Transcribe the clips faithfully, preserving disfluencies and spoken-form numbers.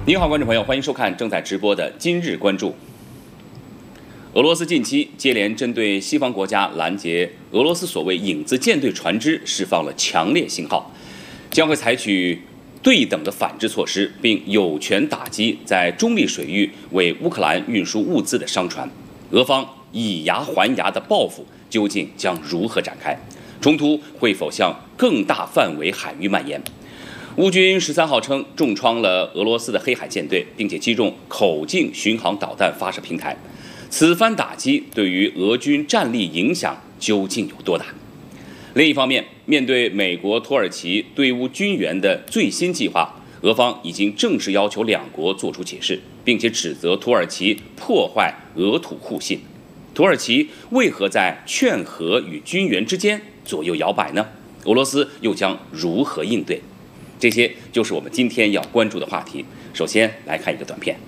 您好，观众朋友，欢迎收看正在直播的今日关注。俄罗斯近期接连针对西方国家拦截俄罗斯所谓影子舰队船只释放了强烈信号，将会采取对等的反制措施，并有权打击在中立水域为乌克兰运输物资的商船。俄方以牙还牙的报复究竟将如何展开？冲突会否向更大范围海域蔓延？乌军十三号称重创了俄罗斯的黑海舰队，并且击中口径巡航导弹发射平台。此番打击对于俄军战力影响究竟有多大？另一方面，面对美国、土耳其对乌军援的最新计划，俄方已经正式要求两国做出解释，并且指责土耳其破坏俄土互信。土耳其为何在劝和与军援之间左右摇摆呢？俄罗斯又将如何应对？这些就是我们今天要关注的话题。首先来看一个短片。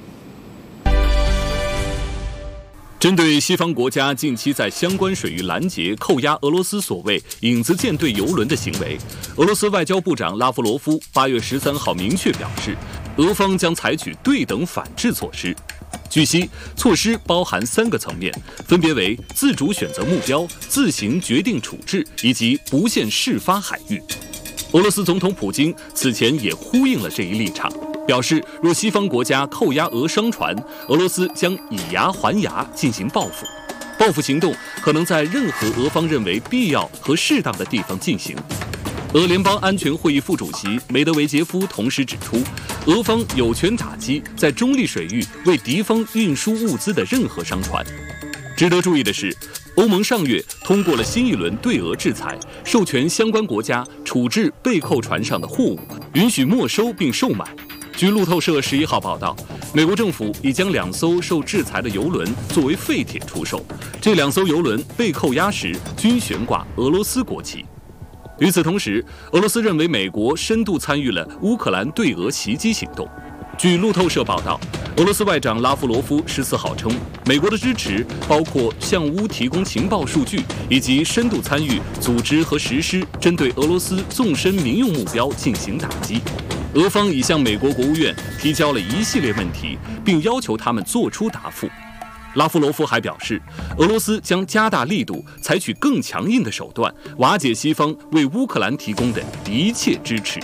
针对西方国家近期在相关水域拦截、扣押俄罗斯所谓影子舰队油轮的行为，俄罗斯外交部长拉夫罗夫八月十三号明确表示，俄方将采取对等反制措施。据悉，措施包含三个层面，分别为自主选择目标、自行决定处置以及不限事发海域。俄罗斯总统普京此前也呼应了这一立场，表示若西方国家扣押俄商船，俄罗斯将以牙还牙进行报复。报复行动可能在任何俄方认为必要和适当的地方进行。俄联邦安全会议副主席梅德韦杰夫同时指出，俄方有权打击在中立水域为敌方运输物资的任何商船。值得注意的是，欧盟上月通过了新一轮对俄制裁，授权相关国家处置被扣船上的货物，允许没收并售卖。据路透社十一号报道，美国政府已将两艘受制裁的油轮作为废铁出售，这两艘油轮被扣押时均悬挂俄罗斯国旗。与此同时，俄罗斯认为美国深度参与了乌克兰对俄袭击行动。据路透社报道，俄罗斯外长拉夫罗夫十四号称，美国的支持包括向乌提供情报数据，以及深度参与组织和实施针对俄罗斯纵深民用目标进行打击。俄方已向美国国务院提交了一系列问题，并要求他们作出答复。拉夫罗夫还表示，俄罗斯将加大力度，采取更强硬的手段，瓦解西方为乌克兰提供的一切支持。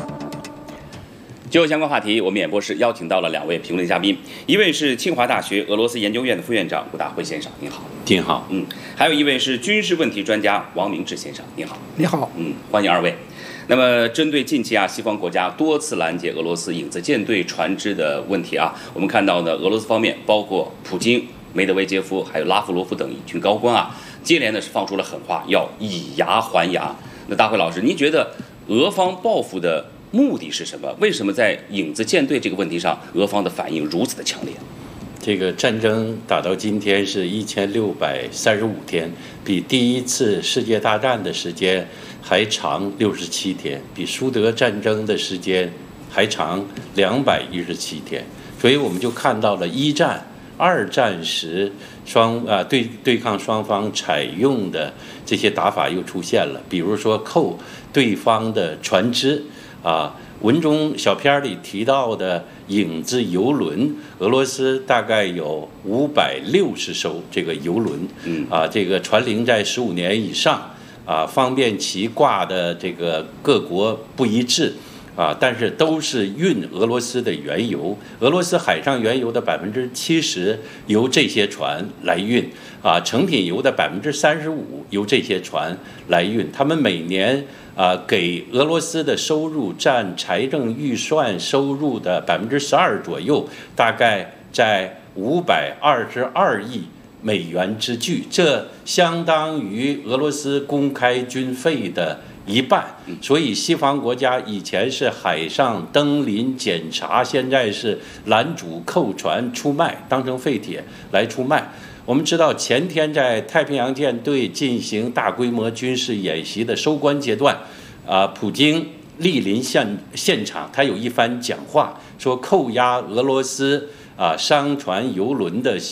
就相关话题，我们演播室邀请到了两位评论嘉宾，一位是清华大学俄罗斯研究院的副院长吴大辉先生，您好。 您好。 嗯，还有一位是军事问题专家王明志先生，您好。 你好。 嗯，欢迎二位。那么，针对近期啊，西方国家多次拦截俄罗斯影子舰队船只的问题啊，我们看到呢，俄罗斯方面包括普京、梅德韦杰夫还有拉夫罗夫等一群高官啊，接连的是放出了狠话，要以牙还牙。那大辉老师，您觉得俄方报复的目的是什么？为什么在影子舰队这个问题上，俄方的反应如此的强烈？ 这个战争打到今天是一千六百三十五天，比第一次世界大战的时间还长六十七天，比苏德战争的时间还长两百一十七天。所以我们就看到了一战、二战时双啊对对抗双方采用的这些打法又出现了，比如说扣对方的船只。啊，文中小片里提到的影子游轮，俄罗斯大概有五百六十艘这个游轮，嗯，啊，这个船龄在十五年以上，啊，方便其挂的这个各国不一致，啊，但是都是运俄罗斯的原油，俄罗斯海上原油的百分之七十由这些船来运，啊，成品油的百分之三十五由这些船来运，他们每年。啊，给俄罗斯的收入占财政预算收入的百分之十二左右，大概在五百二十二亿美元之巨，这相当于俄罗斯公开军费的一半。所以西方国家以前是海上登临检查，现在是拦阻扣船出卖，当成废铁来出卖。我们知道前天在太平洋舰队进行大规模军事演习的收官阶段，啊，普京莅临现现场，他有一番讲话，说扣押俄罗斯啊商船油轮的